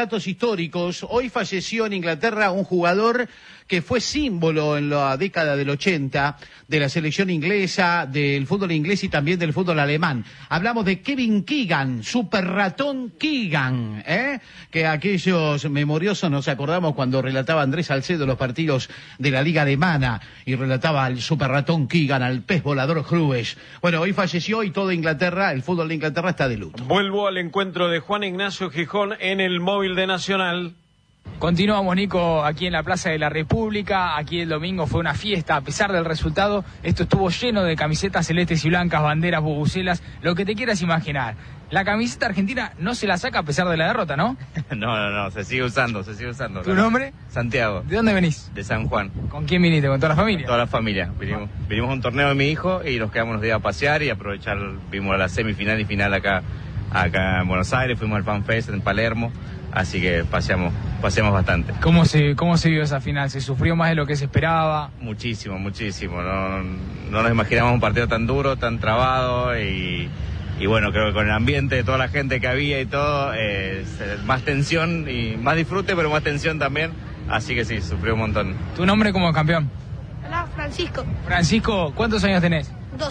datos históricos. Hoy falleció en Inglaterra un jugador que fue símbolo en la década del 80 de la selección inglesa, del fútbol inglés y también del fútbol alemán. Hablamos de Kevin Keegan, Super Ratón Keegan, que aquellos memoriosos nos acordamos cuando relataba Andrés Salcedo los partidos de la Liga Alemana y relataba al Super Ratón Keegan, al pez volador Cruyff. Bueno, hoy falleció y toda Inglaterra, el fútbol de Inglaterra está de luto. Vuelvo al encuentro de Juan Ignacio Gijón en el móvil de Nacional. Continuamos, Nico, aquí en la Plaza de la República. Aquí el domingo fue una fiesta, a pesar del resultado. Esto estuvo lleno de camisetas celestes y blancas, banderas, bubucelas, lo que te quieras imaginar. La camiseta argentina no se la saca a pesar de la derrota, ¿no? No, se sigue usando. ¿Tu nombre? Santiago. ¿De dónde venís? De San Juan. ¿Con quién viniste? ¿Con toda la familia? Toda la familia. Vinimos a un torneo de mi hijo y nos quedamos unos días a pasear y aprovechar, vimos la semifinal y final acá en Buenos Aires, fuimos al Fan Fest en Palermo. Así que paseamos bastante. ¿Cómo se vio esa final? ¿Se sufrió más de lo que se esperaba? Muchísimo. No nos imaginamos un partido tan duro, tan trabado y bueno, creo que con el ambiente de toda la gente que había y todo, más tensión y más disfrute, pero más tensión también. Así que sí, sufrió un montón. ¿Tu nombre como campeón? Hola, Francisco. Francisco, ¿cuántos años tenés?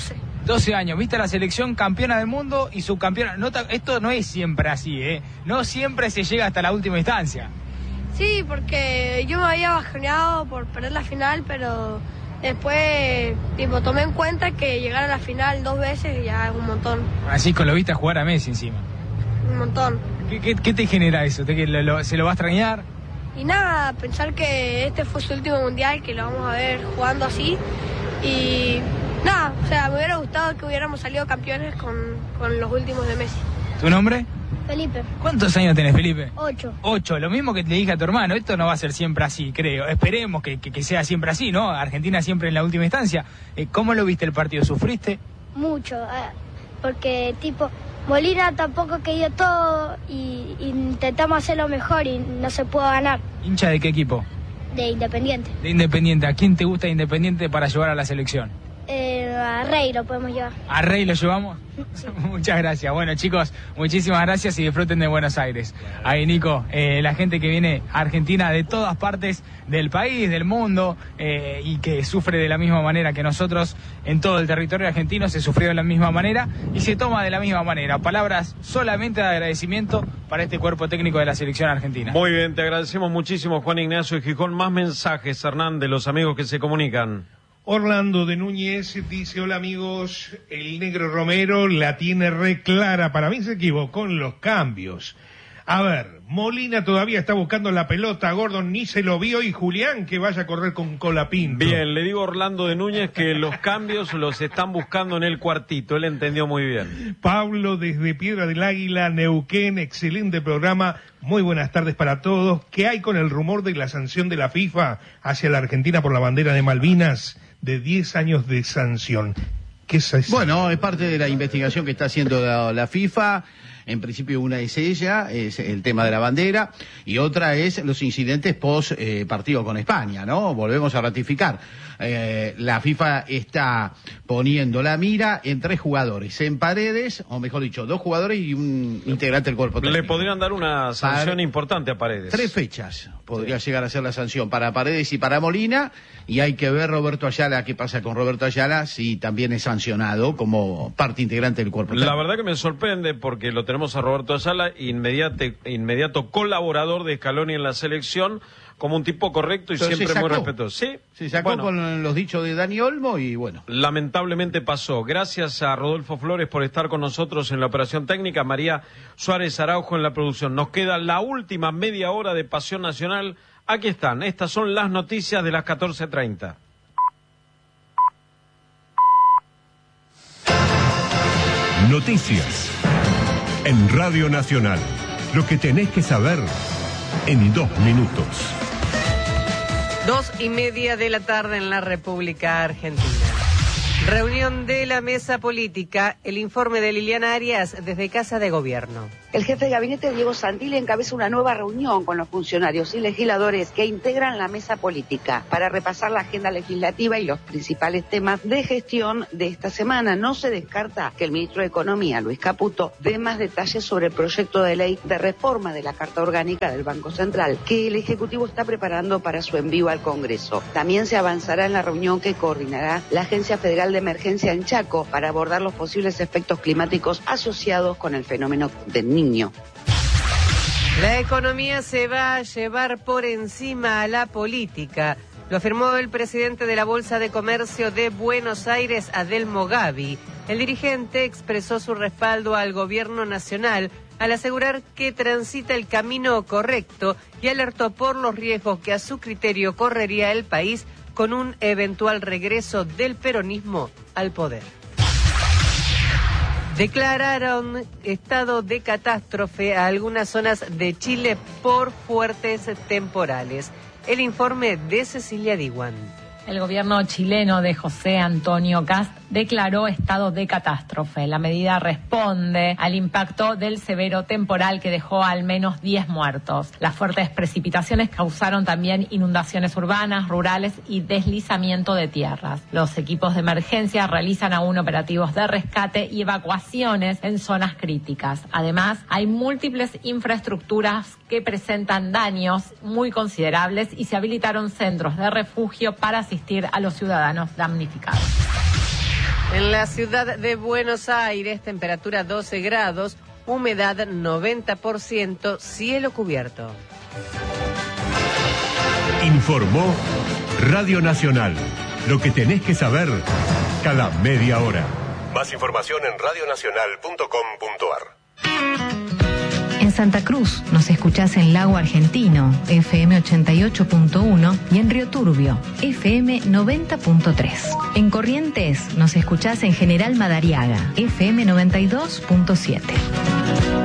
12 años, viste la selección campeona del mundo y subcampeona. Esto no es siempre así, no siempre se llega hasta la última instancia. Sí, porque yo me había bajoneado por perder la final, pero después tomé en cuenta que llegar a la final 2 veces ya es un montón. Francisco, lo viste a jugar a Messi encima. Un montón. ¿Qué te genera eso? ¿Se lo va a extrañar? Y nada, pensar que este fue su último mundial, que lo vamos a ver jugando así. Y nada, o sea, me hubiera gustado que hubiéramos salido campeones con los últimos de Messi. ¿Tu nombre? Felipe. ¿Cuántos años tenés, Felipe? 8. 8, lo mismo que te dije a tu hermano. Esto no va a ser siempre así, creo. Esperemos que sea siempre así, ¿no? Argentina siempre en la última instancia. ¿Cómo lo viste el partido? ¿Sufriste? Mucho, porque Molina tampoco quería todo y intentamos hacerlo mejor y no se pudo ganar. ¿Hincha de qué equipo? De Independiente. De Independiente. ¿A quién te gusta de Independiente para llevar a la selección? A Rey lo podemos llevar. ¿A Rey lo llevamos? Sí. Muchas gracias. Bueno, chicos, muchísimas gracias y disfruten de Buenos Aires. Ahí, Nico, la gente que viene a Argentina de todas partes del país, del mundo, y que sufre de la misma manera que nosotros en todo el territorio argentino, se sufrió de la misma manera y se toma de la misma manera. Palabras solamente de agradecimiento para este cuerpo técnico de la selección argentina. Muy bien, te agradecemos muchísimo, Juan Ignacio y Gijón. Más mensajes, Hernán, de los amigos que se comunican. Orlando de Núñez dice: hola amigos, el Negro Romero la tiene re clara, para mí se equivocó en los cambios. A ver, Molina todavía está buscando la pelota, Gordon ni se lo vio y Julián que vaya a correr con Colapinto. Bien, le digo a Orlando de Núñez que los cambios los están buscando en el cuartito, él entendió muy bien. Pablo desde Piedra del Águila, Neuquén, excelente programa, muy buenas tardes para todos. ¿Qué hay con el rumor de la sanción de la FIFA hacia la Argentina por la bandera de Malvinas? De 10 años de sanción. ¿Qué es eso? Bueno, es parte de la investigación que está haciendo la FIFA. En principio una es ella, es el tema de la bandera, y otra es los incidentes post partido con España, ¿no? Volvemos a ratificar. La FIFA está poniendo la mira en 3 jugadores, en Paredes, o mejor dicho, 2 jugadores y un integrante del cuerpo técnico. Le podrían dar una sanción importante a Paredes. 3 fechas podría llegar a ser la sanción para Paredes y para Molina, y hay que ver Roberto Ayala, qué pasa con Roberto Ayala, si también es sancionado como parte integrante del cuerpo técnico. La verdad que me sorprende porque lo tenemos a Roberto Ayala, inmediato colaborador de Scaloni en la selección, como un tipo correcto y pero siempre muy respetuoso. Sí, se sacó con los dichos de Dani Olmo y bueno. Lamentablemente pasó. Gracias a Rodolfo Flores por estar con nosotros en la operación técnica, María Suárez Araujo en la producción. Nos queda la última media hora de Pasión Nacional. Aquí están, estas son las noticias de las 14:30. Noticias en Radio Nacional. Lo que tenés que saber en 2 minutos. 2:30 de la tarde en la República Argentina. Reunión de la mesa política, el informe de Liliana Arias desde Casa de Gobierno. El jefe de gabinete, Diego Santilli, encabeza una nueva reunión con los funcionarios y legisladores que integran la mesa política para repasar la agenda legislativa y los principales temas de gestión de esta semana. No se descarta que el ministro de Economía, Luis Caputo, dé más detalles sobre el proyecto de ley de reforma de la Carta Orgánica del Banco Central, que el Ejecutivo está preparando para su envío al Congreso. También se avanzará en la reunión que coordinará la Agencia Federal de Emergencia en Chaco para abordar los posibles efectos climáticos asociados con el fenómeno del Niño. La economía se va a llevar por encima a la política. Lo afirmó el presidente de la Bolsa de Comercio de Buenos Aires, Adelmo Gavi. El dirigente expresó su respaldo al gobierno nacional al asegurar que transita el camino correcto y alertó por los riesgos que a su criterio correría el país con un eventual regreso del peronismo al poder. Declararon estado de catástrofe a algunas zonas de Chile por fuertes temporales. El informe de Cecilia Diwan. El gobierno chileno de José Antonio Kast declaró estado de catástrofe. La medida responde al impacto del severo temporal que dejó al menos 10 muertos. Las fuertes precipitaciones causaron también inundaciones urbanas, rurales y deslizamiento de tierras. Los equipos de emergencia realizan aún operativos de rescate y evacuaciones en zonas críticas. Además, hay múltiples infraestructuras que presentan daños muy considerables y se habilitaron centros de refugio para asistir a los ciudadanos damnificados. En la ciudad de Buenos Aires, temperatura 12 grados, humedad 90%, cielo cubierto. Informó Radio Nacional. Lo que tenés que saber cada media hora. Más información en radionacional.com.ar. En Santa Cruz nos escuchás en Lago Argentino, FM 88.1 y en Río Turbio, FM 90.3. En Corrientes nos escuchás en General Madariaga, FM 92.7.